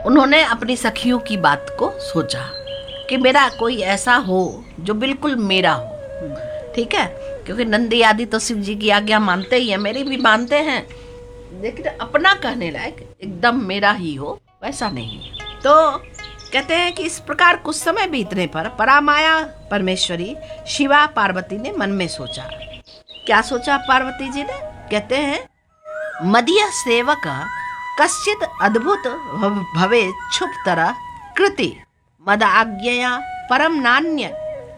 उन्होंने अपनी सखियों की बात को सोचा कि मेरा कोई ऐसा हो जो बिल्कुल मेरा हो। ठीक है, क्योंकि नंदी आदि तो शिव जी की आज्ञा मानते ही है, मेरी भी मानते हैं, लेकिन अपना कहने लायक एकदम मेरा ही हो वैसा नहीं। तो कहते हैं कि इस प्रकार कुछ समय बीतने पर परामाया परमेश्वरी शिवा पार्वती ने मन में सोचा। क्या सोचा पार्वती जी ने? कहते हैं मदीय सेवक कश्चित अद्भुत भवे क्षुप्तर कृति मद आज्ञया परम नान्य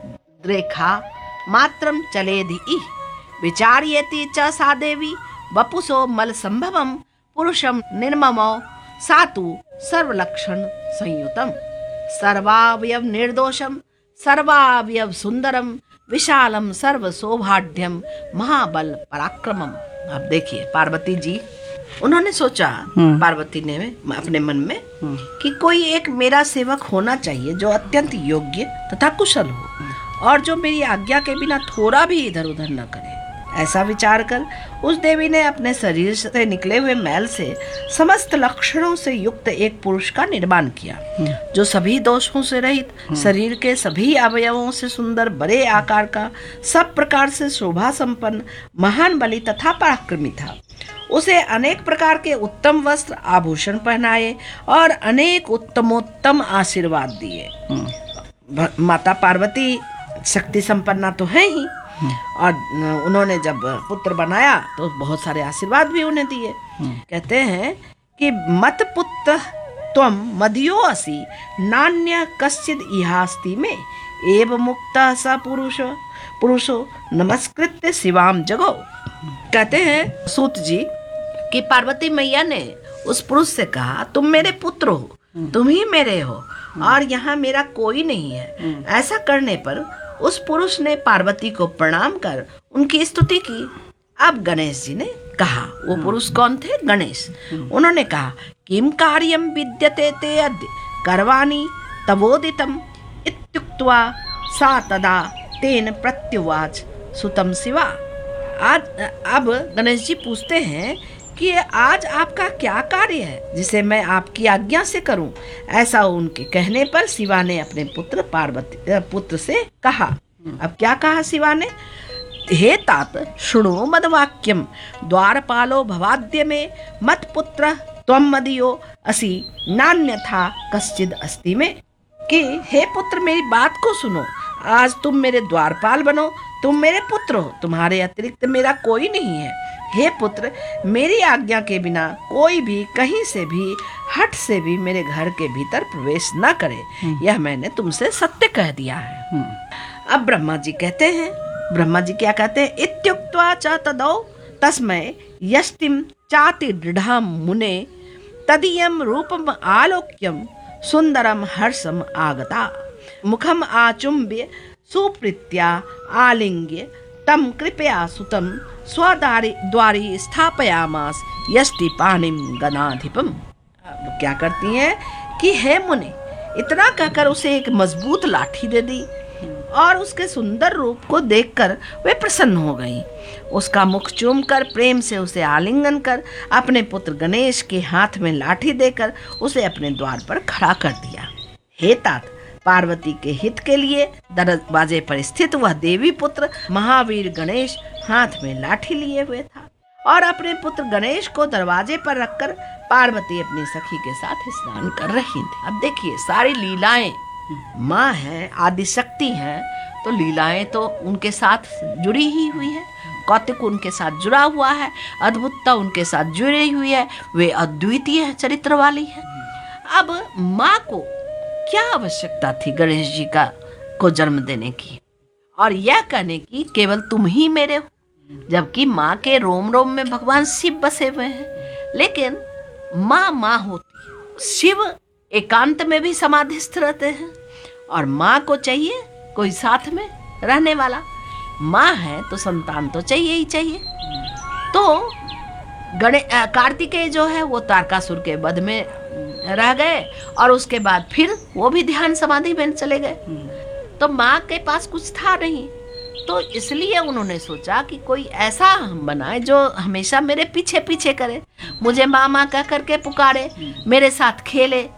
रेखा मात्रम चलेधि विचार्येति च सा देवी वपुसो मल संभवम पुरुषम निर्ममो सातु सर्वलक्षण संयुतम सर्वावयव निर्दोषम सर्वावयव सुंदरम विशालम सर्व सौभाढ्यम महाबल पराक्रमम। आप देखिए पार्वती जी, उन्होंने सोचा, पार्वती ने अपने मन में कि कोई एक मेरा सेवक होना चाहिए जो अत्यंत योग्य तथा कुशल हो और जो मेरी आज्ञा के बिना थोड़ा भी इधर उधर न करे। ऐसा विचार कर उस देवी ने अपने शरीर से निकले हुए मैल से समस्त लक्षणों से युक्त एक पुरुष का निर्माण किया, जो सभी दोषों से रहित, शरीर के सभी अवयवों से सुंदर, बड़े आकार का, सब प्रकार से शोभा संपन्न, महान बली तथा पराक्रमी था। उसे अनेक प्रकार के उत्तम वस्त्र आभूषण पहनाए और अनेक उत्तमोत्तम आशीर्वाद दिए। माता पार्वती शक्ति संपन्ना तो है ही, और उन्होंने जब पुत्र बनाया तो बहुत सारे आशीर्वाद भी उन्हें दिए। कहते हैं कि मत पुत्र त्वम मदियो असि नान्य कश्चिद इहास्ति में एव मुक्ता स पुरुषो नमस्कृत्य शिवाम जगो। कहते हैं सूत जी कि पार्वती मैया ने उस पुरुष से कहा, तुम मेरे पुत्र हो, तुम ही मेरे हो और यहाँ मेरा कोई नहीं है। ऐसा करने पर उस पुरुष ने पार्वती को प्रणाम कर उनकी स्तुति की। अब गणेश जी ने कहा, वो पुरुष कौन थे? गणेश। उन्होंने कहा, किम कार्यम विद्यते ते अद्य करवाणी तवोदितम इत्युक्त्वा सा तदा तेन प्रत्युवाच सुतम शिवा। आज अब गणेश जी पूछते हैं कि आज आपका क्या कार्य है जिसे मैं आपकी आज्ञा से करूं। ऐसा उनके कहने पर शिवा ने अपने पुत्र से कहा। अब क्या कहा शिवा ने? हे तात शृणु मद्वाक्यम द्वारपालो भवाद्य में मत पुत्र त्वम मदीयो असि नान्यथा कश्चिद अस्ति में। कि हे पुत्र मेरी बात को सुनो, आज तुम मेरे द्वारपाल बनो, तुम मेरे पुत्र हो, तुम्हारे अतिरिक्त मेरा कोई नहीं है। हे पुत्र, मेरी आज्ञा के बिना कोई भी कहीं से भी हट से भी मेरे घर के भीतर प्रवेश न करे, यह मैंने तुमसे सत्य कह दिया है। अब ब्रह्मा जी कहते हैं, ब्रह्मा जी क्या कहते हैं? इत्युक्त्वा च तदौ तस्मै यष्टिम चाति दृढ़ मुने तदीयम रूपम आलोक्यम सुंदरम हर्षम आगता मुखम आचुम्ब्य सुप्रीत्या आलिंग्य तम कृपया सुतम द्वारी स्थापयामास यष्टि पाणिम गणाधिपम। क्या करती हैं कि हे मुनि, इतना कहकर उसे एक मजबूत लाठी दे दी और उसके सुंदर रूप को देखकर वे प्रसन्न हो गईं। उसका मुख चूमकर प्रेम से उसे आलिंगन कर अपने पुत्र गणेश के हाथ में लाठी देकर उसे अपने द्वार पर खड़ा कर दिया। हे तात, पार्वती के हित के लिए दरवाजे पर स्थित वह देवी पुत्र महावीर गणेश हाथ में लाठी लिए हुए था और अपने पुत्र गणेश को दरवाजे पर रखकर पार्वती अपनी सखी के साथ स्नान कर रही थी। अब देखिए सारी लीलाएं, माँ है, आदि शक्ति है, तो लीलाएं तो उनके साथ जुड़ी ही हुई है, कौतिक उनके साथ जुड़ा हुआ है, अद्भुतता उनके साथ जुड़ी हुई है, वे अद्वितीय चरित्र वाली है। अब माँ को क्या आवश्यकता थी गणेश जी को जन्म देने की और यह कहने की केवल तुम ही मेरे हो, जबकि माँ के रोम रोम में भगवान शिव बसे हुए हैं। लेकिन माँ होती है, शिव एकांत में भी समाधिस्थ रहते हैं और माँ को चाहिए कोई साथ में रहने वाला। माँ है तो संतान तो चाहिए ही चाहिए। तो कार्तिकेय जो है वो तारकासुर के वध में रह गए और उसके बाद फिर वो भी ध्यान समाधि में चले गए, तो माँ के पास कुछ था नहीं। तो इसलिए उन्होंने सोचा कि कोई ऐसा हम बनाए जो हमेशा मेरे पीछे पीछे करे, मुझे माँ माँ कह करके पुकारे, मेरे साथ खेले,